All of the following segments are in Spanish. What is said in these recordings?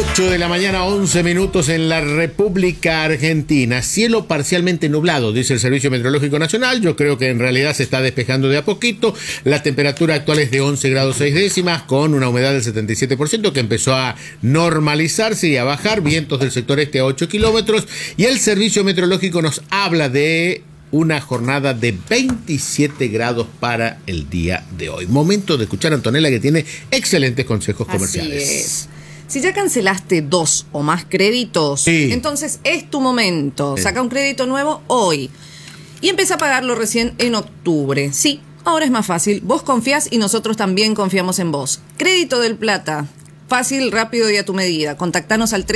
8 de la mañana, 11 minutos en la República Argentina. Cielo parcialmente nublado, dice el Servicio Meteorológico Nacional. Yo creo que en realidad se está despejando de a poquito. La temperatura actual es de 11 grados 6 décimas, con una humedad del 77% que empezó a normalizarse y a bajar. Vientos del sector este a 8 kilómetros. Y el Servicio Meteorológico nos habla de una jornada de 27 grados para el día de hoy. Momento de escuchar a Antonella, que tiene excelentes consejos comerciales. Así es. Si ya cancelaste 2 o más créditos, sí, entonces es tu momento. Sí. Saca un crédito nuevo hoy y empieza a pagarlo recién en octubre. Sí, ahora es más fácil. Vos confías y nosotros también confiamos en vos. Crédito del Plata. Fácil, rápido y a tu medida. Contactanos al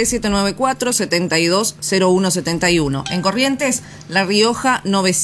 3794-720171. En Corrientes, La Rioja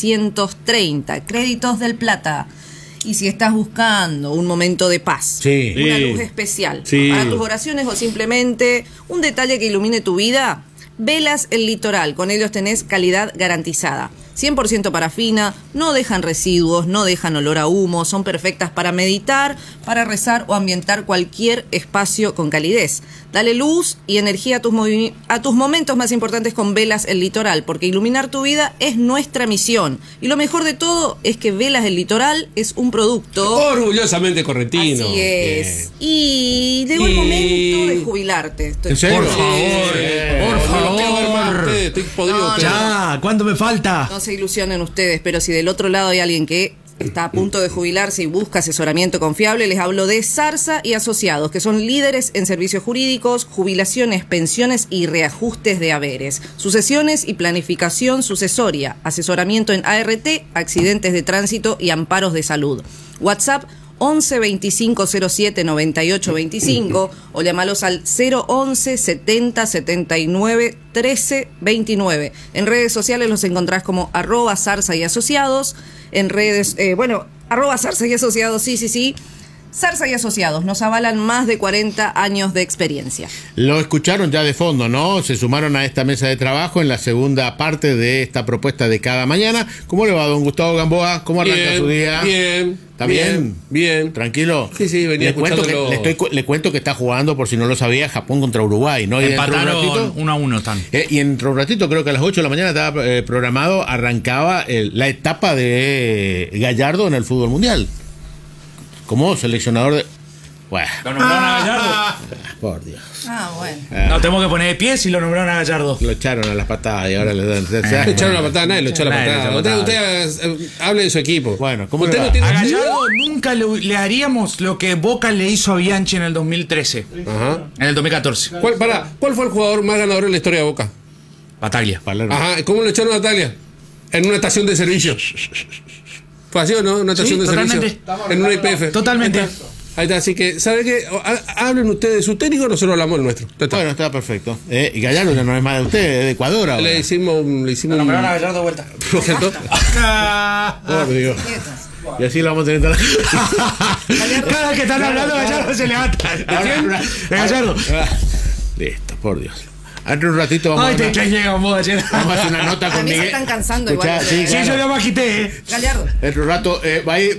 930. Créditos del Plata. Y si estás buscando un momento de paz, sí, una luz especial sí, para tus oraciones o simplemente un detalle que ilumine tu vida, Velas El Litoral. Con ellos tenés calidad garantizada. 100% parafina, no dejan residuos, no dejan olor a humo, son perfectas para meditar, para rezar o ambientar cualquier espacio con calidez. Dale luz y energía a tus momentos más importantes con Velas El Litoral, porque iluminar tu vida es nuestra misión. Y lo mejor de todo es que Velas El Litoral es un producto orgullosamente correntino. Así es. Y llegó el momento de jubilarte. ¿En serio? Por favor, por favor. Estoy podrido. Ya, ¿cuánto me falta? No se ilusionen ustedes, pero si del otro lado hay alguien que está a punto de jubilarse y busca asesoramiento confiable, les hablo de Zarza y Asociados, que son líderes en servicios jurídicos, jubilaciones, pensiones y reajustes de haberes, sucesiones y planificación sucesoria, asesoramiento en ART, accidentes de tránsito y amparos de salud. WhatsApp 11 25 07 98 25 o llamalos al 011 70 79 13 29. En redes sociales los encontrás como @Zarza y Asociados. En redes, @Zarza y Asociados, sí. Zarza y Asociados nos avalan más de 40 años de experiencia. Lo escucharon ya de fondo, ¿no? Se sumaron a esta mesa de trabajo en la segunda parte de esta propuesta de cada mañana. ¿Cómo le va, don Gustavo Gamboa? ¿Cómo arranca su día? Bien. ¿Está bien? Bien. ¿Tranquilo? Sí, venía escuchándolo. Le cuento que está jugando, por si no lo sabía, Japón contra Uruguay, ¿no? Empataron 1-1 están. Y dentro de un ratito, creo que a las 8 de la mañana estaba programado, arrancaba la etapa de Gallardo en el fútbol mundial. Como seleccionador de... Bueno. ¿Lo nombraron a Gallardo? Por Dios. Bueno. No tenemos que poner de pie si lo nombraron a Gallardo. Lo echaron a las patadas y ahora le dan... Le echaron la patada, nadie lo echó la patada. Usted hable de su equipo. Bueno, ¿cómo usted le va? no tiene... A Gallardo nunca le haríamos lo que Boca le hizo a Bianchi en el 2013. Ajá. En el 2014. ¿Cuál fue el jugador más ganador en la historia de Boca? Bataglia. Palermo. Ajá, ¿cómo lo echaron a Natalia? En una estación de servicio. ¿Fue así o no? Una estación de totalmente. servicio. En una IPF. Totalmente. Ahí está, así que, ¿sabe qué? Hablen ustedes de su técnico, nosotros hablamos del nuestro. Bueno, está perfecto. Y Gallardo ya no es más de usted, es de Ecuador ahora. Le hicimos Lo nombraron a Gallardo de vuelta. ¿Cierto? Por Dios. Y así lo vamos a tener toda la... Cada vez que están hablando de Gallardo se levanta. ¿De quién? De Gallardo. Listo, por Dios. Antes un ratito vamos Ay, a te llega vos ayer. vamos a hacer una nota A con mí se Miguel. están cansando Escuchá, igual. sí, Sí, claro. yo ya me agité, Gallardo. Dentro de un rato va a ir...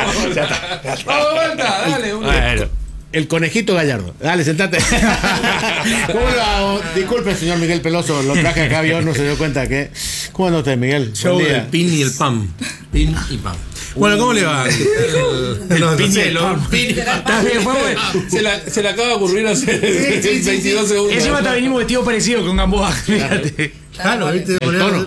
Dale, Bueno. El conejito Gallardo. Dale, sentate. ¿Cómo le va? Disculpe, señor Miguel Peloso, lo traje acá, vio, no se dio cuenta que... ¿Cómo anda usted, Miguel? Show Buen día. del pin y el pam. Pin y pam. Bueno, ¿cómo le va? El pin y el pam. Está bien, fue bueno. Se le acaba de ocurrir hacer 22 segundos. Encima te venimos vestido parecido con Gamboa. Fíjate. Claro, ¿viste? tono.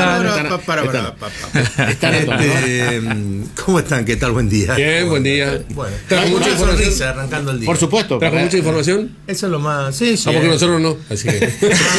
¿Cómo están? ¿Qué tal? Buen día. Bien, buen día. Bueno, ¿Trajo mucha una información? sonrisa arrancando el día. Por supuesto. ¿Trajo mucha información? Eso es lo más... Sí. Porque nosotros no. Así que...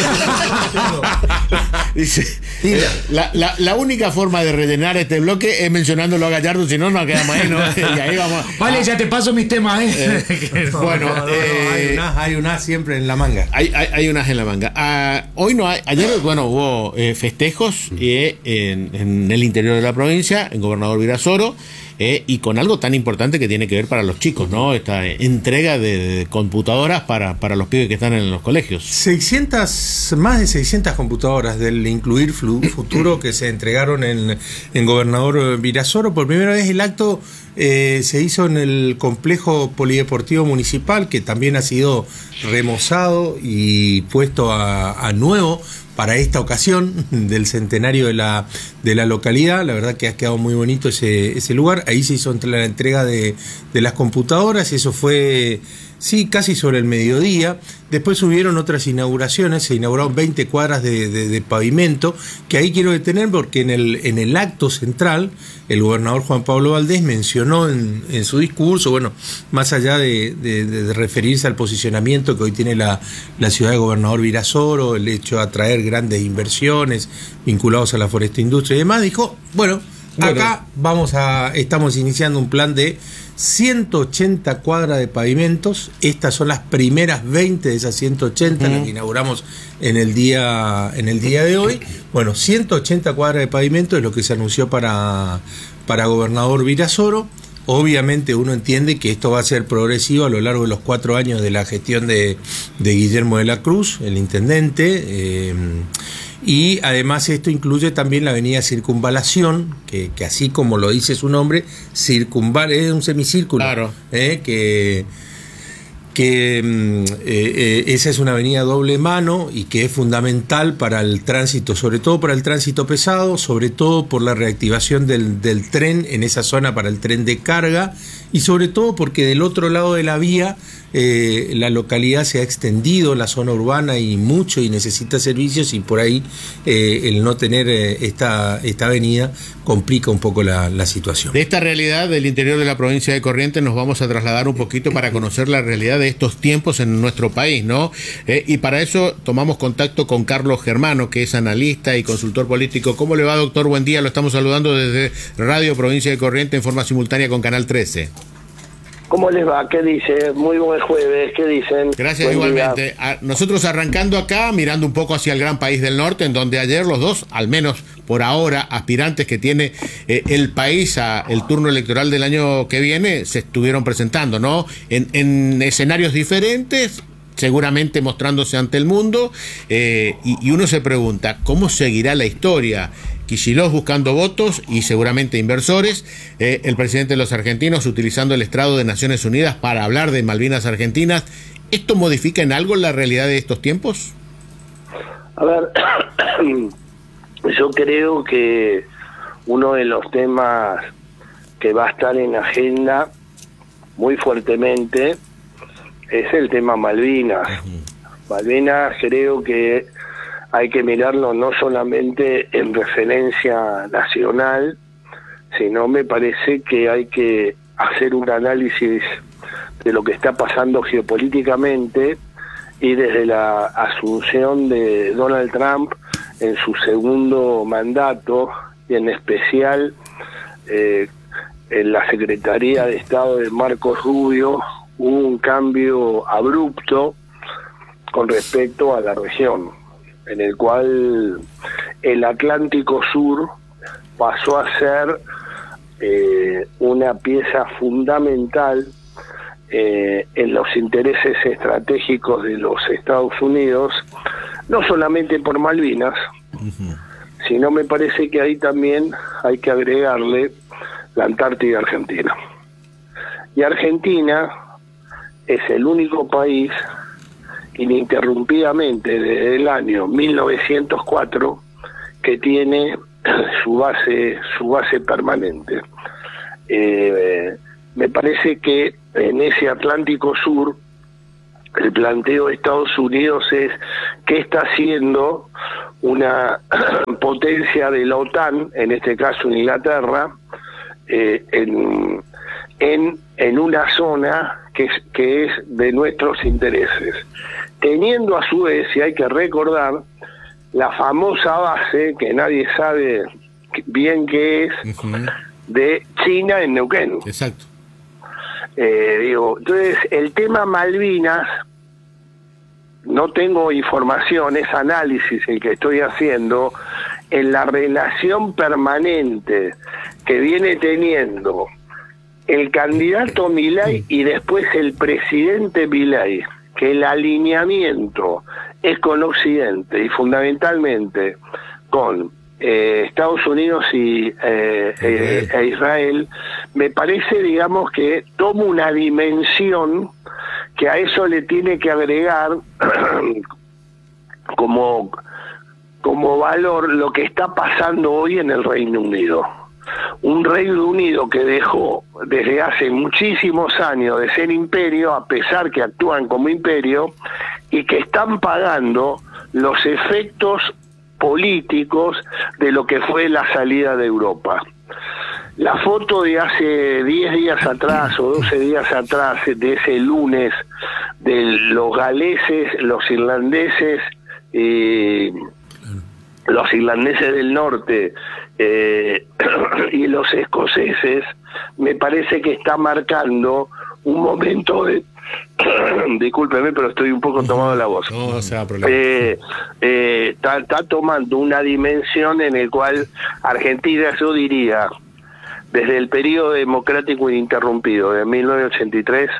Dice, la única forma de rellenar este bloque es mencionándolo a Gallardo, si no nos quedamos ahí, ¿no? Y ahí vamos. Vale, ya te paso mis temas, Bueno, hay un as siempre en la manga. hay unas en la manga. Hoy no hay. Ayer, hubo festejos en el interior de la provincia, en Gobernador Virasoro. y con algo tan importante que tiene que ver para los chicos, ¿no? Esta entrega de computadoras para los pibes que están en los colegios. Más de 600 computadoras del Incluir Futuro que se entregaron en Gobernador Virasoro. Por primera vez el acto se hizo en el complejo polideportivo municipal, que también ha sido remozado y puesto a nuevo para esta ocasión del centenario de la localidad. La verdad que ha quedado muy bonito ese lugar. Ahí se hizo la entrega de las computadoras, eso fue casi sobre el mediodía. Después hubieron otras inauguraciones, se inauguraron 20 cuadras de pavimento, que ahí quiero detener porque en el acto central el gobernador Juan Pablo Valdés mencionó en su discurso, bueno, más allá de referirse al posicionamiento que hoy tiene la ciudad de Gobernador Virasoro, el hecho de atraer grandes inversiones vinculados a la foresta industria y demás, dijo, bueno, acá estamos iniciando un plan de 180 cuadras de pavimentos. Estas son las primeras 20 de esas 180, las que inauguramos en el día de hoy. Bueno, 180 cuadras de pavimento es lo que se anunció para Gobernador Virasoro. Obviamente uno entiende que esto va a ser progresivo a lo largo de los 4 años de la gestión de Guillermo de la Cruz, el intendente. Y además esto incluye también la avenida Circunvalación, que así como lo dice su nombre, es un semicírculo, claro. Esa es una avenida doble mano y que es fundamental para el tránsito, sobre todo para el tránsito pesado, sobre todo por la reactivación del tren en esa zona para el tren de carga, y sobre todo porque del otro lado de la vía la localidad se ha extendido, la zona urbana, y mucho, y necesita servicios, y por ahí el no tener esta avenida complica un poco la situación. De esta realidad del interior de la provincia de Corrientes nos vamos a trasladar un poquito para conocer la realidad de estos tiempos en nuestro país, ¿no? Y para eso tomamos contacto con Carlos Germano, que es analista y consultor político. ¿Cómo le va, doctor? Buen día, lo estamos saludando desde Radio Provincia de Corrientes en forma simultánea con Canal 13. ¿Cómo les va? ¿Qué dice? Muy buen jueves, ¿qué dicen? Gracias. Buen igualmente. Nosotros arrancando acá, mirando un poco hacia el gran país del norte, en donde ayer los dos, al menos por ahora, aspirantes que tiene el país a el turno electoral del año que viene, se estuvieron presentando, ¿no? En escenarios diferentes, seguramente mostrándose ante el mundo, y uno se pregunta, ¿cómo seguirá la historia? Kicillof buscando votos y seguramente inversores, el presidente de los argentinos utilizando el estrado de Naciones Unidas para hablar de Malvinas Argentinas. ¿Esto modifica en algo la realidad de estos tiempos? A ver, yo creo que uno de los temas que va a estar en agenda muy fuertemente es el tema Malvinas. Malvinas creo que hay que mirarlo no solamente en referencia nacional, sino me parece que hay que hacer un análisis de lo que está pasando geopolíticamente, y desde la asunción de Donald Trump en su segundo mandato, y en especial en la Secretaría de Estado de Marcos Rubio, hubo un cambio abrupto con respecto a la región, en el cual el Atlántico Sur pasó a ser una pieza fundamental en los intereses estratégicos de los Estados Unidos, no solamente por Malvinas, sino me parece que ahí también hay que agregarle la Antártida Argentina. Y Argentina es el único país ininterrumpidamente desde el año 1904 que tiene su base permanente. Me parece que en ese Atlántico Sur el planteo de Estados Unidos es qué está haciendo una potencia de la OTAN, en este caso Inglaterra, en una zona que es de nuestros intereses, teniendo a su vez, y hay que recordar, la famosa base que nadie sabe bien qué es, de China en Neuquén. Exacto. Entonces el tema Malvinas, no tengo información, es análisis el que estoy haciendo en la relación permanente que viene teniendo el candidato Milei y después el presidente Milei, que el alineamiento es con Occidente y fundamentalmente con Estados Unidos e Israel, me parece, digamos, que toma una dimensión que a eso le tiene que agregar como valor lo que está pasando hoy en el Reino Unido. Un Reino Unido que dejó desde hace muchísimos años de ser imperio, a pesar que actúan como imperio, y que están pagando los efectos políticos de lo que fue la salida de Europa. La foto de hace 10 días atrás o 12 días atrás, de ese lunes, de los galeses, los irlandeses del norte y los escoceses, me parece que está marcando un momento de... Discúlpeme, pero estoy un poco tomado la voz. No se da problema. Está tomando una dimensión en el cual Argentina, yo diría, desde el periodo democrático ininterrumpido de 1983,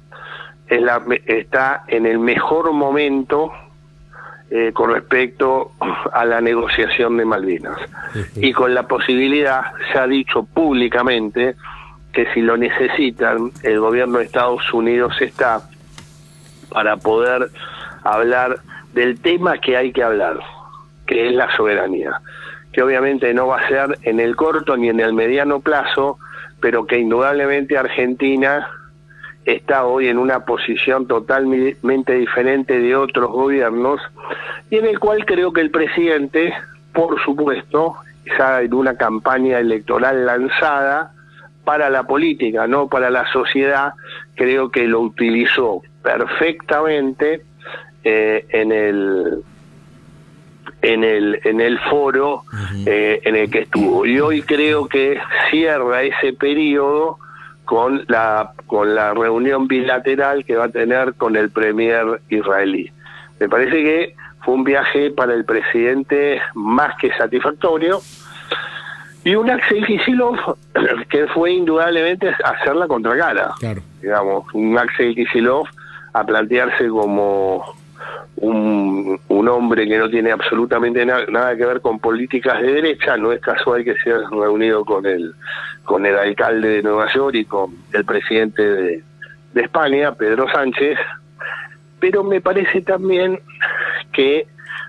está en el mejor momento con respecto a la negociación de Malvinas. Y con la posibilidad, se ha dicho públicamente, que si lo necesitan, el gobierno de Estados Unidos está para poder hablar del tema que hay que hablar, que es la soberanía, que obviamente no va a ser en el corto ni en el mediano plazo, pero que indudablemente Argentina está hoy en una posición totalmente diferente de otros gobiernos, y en el cual creo que el presidente, por supuesto, ya en una campaña electoral lanzada para la política, no para la sociedad, creo que lo utilizó perfectamente en el foro en el que estuvo, y hoy creo que cierra ese periodo con la reunión bilateral que va a tener con el premier israelí. Me parece que fue un viaje para el presidente más que satisfactorio, y un Axel Kicillof que fue indudablemente hacer la contracara. Claro. Digamos, un Axel Kicillof a plantearse como un hombre que no tiene absolutamente nada que ver con políticas de derecha. No es casual que se haya reunido con el alcalde de Nueva York y con el presidente de España, Pedro Sánchez, pero me parece también que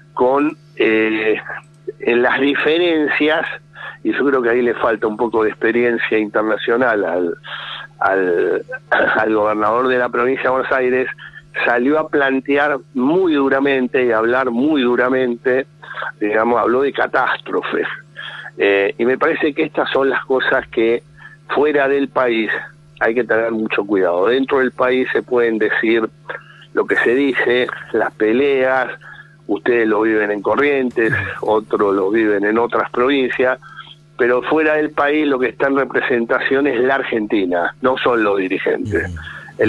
en las diferencias, y yo creo que ahí le falta un poco de experiencia internacional al gobernador de la provincia de Buenos Aires, salió a plantear muy duramente y a hablar muy duramente, digamos, habló de catástrofes. Y me parece que estas son las cosas que fuera del país hay que tener mucho cuidado. Dentro del país se pueden decir lo que se dice, las peleas, ustedes lo viven en Corrientes, otros lo viven en otras provincias, pero fuera del país lo que está en representación es la Argentina, no son los dirigentes. Lo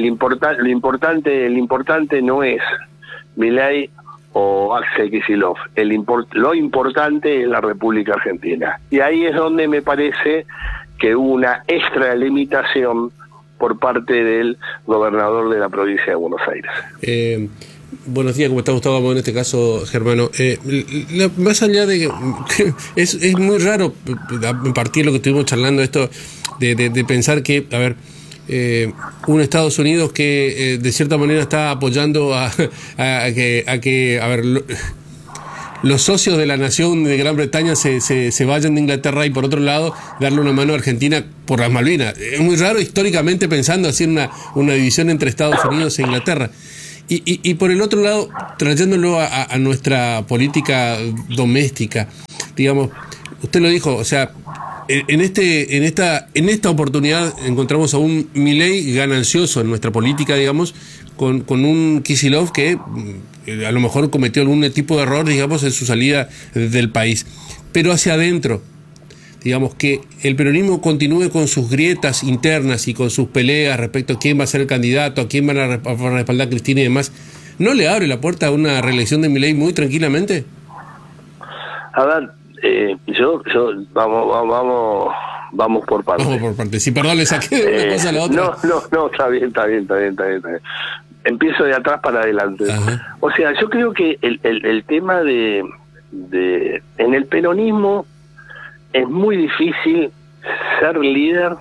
importante no es Milei o Axel Kicillof, lo importante es la República Argentina. Y ahí es donde me parece que hubo una extralimitación por parte del gobernador de la provincia de Buenos Aires. Buenos días, ¿cómo está Gustavo? En este caso, Germano, más allá de que es muy raro, a partir de lo que estuvimos charlando, esto de pensar que, a ver, un Estados Unidos que de cierta manera está apoyando a que los socios de la nación de Gran Bretaña se vayan de Inglaterra, y por otro lado darle una mano a Argentina por las Malvinas. Es muy raro históricamente pensando así en una división entre Estados Unidos e Inglaterra. Y por el otro lado, trayéndolo a nuestra política doméstica, digamos, usted lo dijo, o sea, en esta oportunidad encontramos a un Milei ganancioso en nuestra política, digamos, con un Kicillof que a lo mejor cometió algún tipo de error, digamos, en su salida del país. Pero hacia adentro, digamos, que el peronismo continúe con sus grietas internas y con sus peleas respecto a quién va a ser el candidato, a quién van a respaldar a Cristina y demás, ¿no le abre la puerta a una reelección de Milei muy tranquilamente? A ver, yo vamos vamos por partes. Vamos por partes. Sí, perdón, le saqué de una cosa a la otra. No, está bien. Empiezo de atrás para adelante. Ajá. O sea, yo creo que el tema de en el peronismo es muy difícil ser líder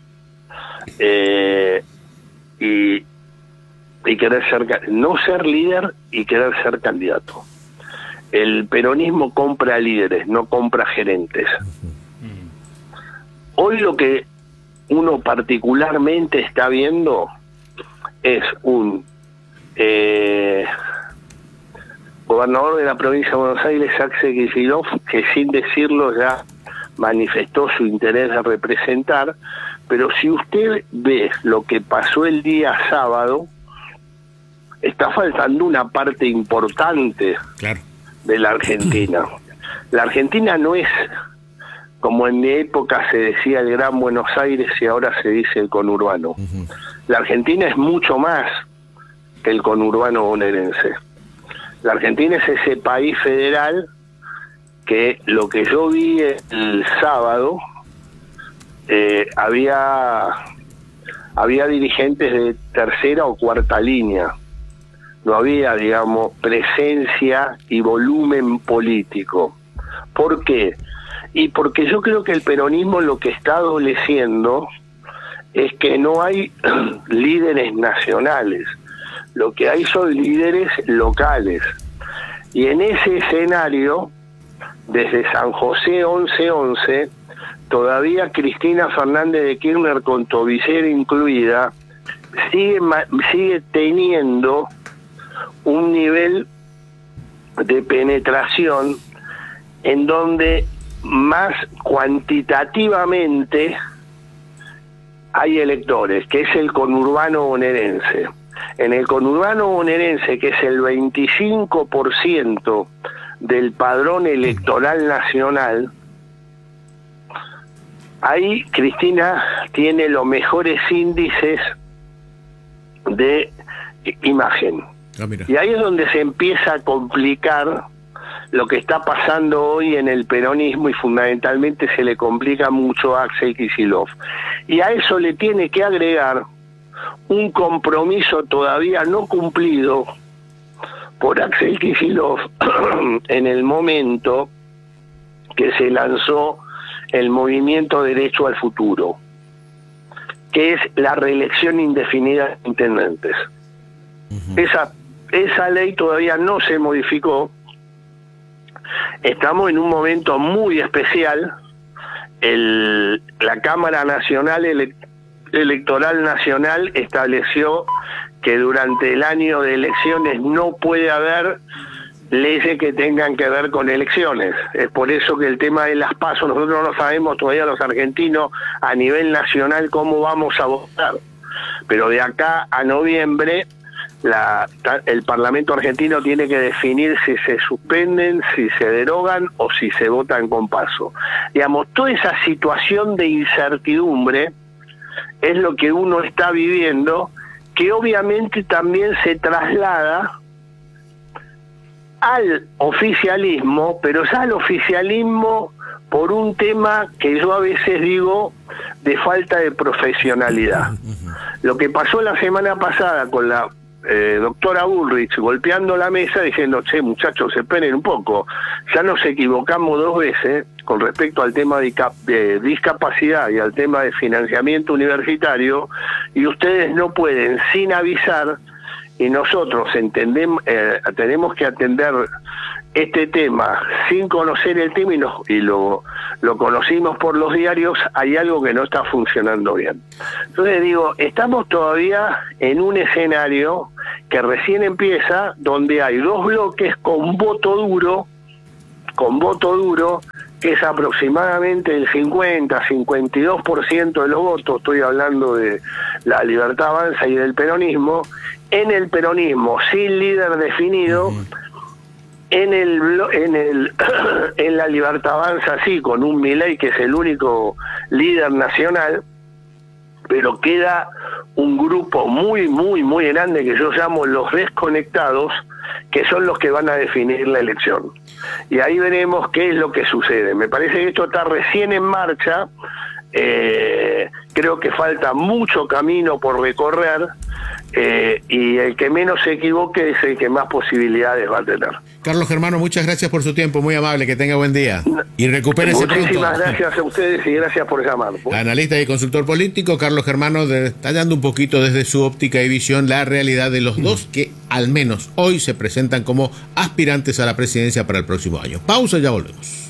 y querer no ser líder y querer ser candidato. El peronismo compra líderes, no compra gerentes. Hoy lo que uno particularmente está viendo es un gobernador de la provincia de Buenos Aires, Axel Kicillof, que sin decirlo ya manifestó su interés de representar, pero si usted ve lo que pasó el día sábado, está faltando una parte importante de la Argentina. La Argentina no es, como en mi época se decía, el Gran Buenos Aires y ahora se dice el conurbano. La Argentina es mucho más que el conurbano bonaerense. La Argentina es ese país federal que lo que yo vi el sábado, había dirigentes de tercera o cuarta línea. No había, digamos, presencia y volumen político. ¿Por qué? Y porque yo creo que el peronismo lo que está adoleciendo es que no hay líderes nacionales. Lo que hay son líderes locales. Y en ese escenario, desde San José 1111, todavía Cristina Fernández de Kirchner, con tobillera incluida, sigue teniendo un nivel de penetración en donde más cuantitativamente hay electores, que es el conurbano bonaerense. En el conurbano bonaerense, que es el 25% del padrón electoral nacional, ahí Cristina tiene los mejores índices de imagen. Y ahí es donde se empieza a complicar lo que está pasando hoy en el peronismo, y fundamentalmente se le complica mucho a Axel Kicillof. Y a eso le tiene que agregar un compromiso todavía no cumplido por Axel Kicillof en el momento que se lanzó el movimiento Derecho al Futuro, que es la reelección indefinida de intendentes. Esa ley todavía no se modificó. Estamos en un momento muy especial. La Cámara Nacional Electoral Nacional estableció que durante el año de elecciones no puede haber leyes que tengan que ver con elecciones. Es por eso que el tema de las PASO, nosotros no sabemos todavía los argentinos a nivel nacional cómo vamos a votar, pero de acá a noviembre el Parlamento argentino tiene que definir si se suspenden, si se derogan o si se votan con PASO. Digamos, toda esa situación de incertidumbre es lo que uno está viviendo, que obviamente también se traslada al oficialismo, pero ya al oficialismo por un tema que yo a veces digo de falta de profesionalidad. Lo que pasó la semana pasada con la doctora Bullrich golpeando la mesa diciendo, che, muchachos, esperen un poco, ya nos equivocamos 2 veces con respecto al tema de discapacidad y al tema de financiamiento universitario, y ustedes no pueden sin avisar, y nosotros tenemos que atender este tema sin conocer el tema, y lo conocimos por los diarios. Hay algo que no está funcionando bien. Entonces digo, estamos todavía en un escenario que recién empieza, donde hay 2 bloques con voto duro, que es aproximadamente el 50-52% de los votos. Estoy hablando de la Libertad Avanza y del peronismo. En el peronismo sin líder definido, en la Libertad Avanza sí, con un Milei que es el único líder nacional, pero queda un grupo muy, muy, muy grande que yo llamo los desconectados, que son los que van a definir la elección. Y ahí veremos qué es lo que sucede. Me parece que esto está recién en marcha. Creo que falta mucho camino por recorrer, y el que menos se equivoque es el que más posibilidades va a tener. Carlos Germano, muchas gracias por su tiempo, muy amable, que tenga buen día. Y recupérese pronto. Muchísimas gracias a ustedes y gracias por llamar. Analista y consultor político, Carlos Germano, detallando un poquito desde su óptica y visión la realidad de los dos que al menos hoy se presentan como aspirantes a la presidencia para el próximo año. Pausa, ya volvemos.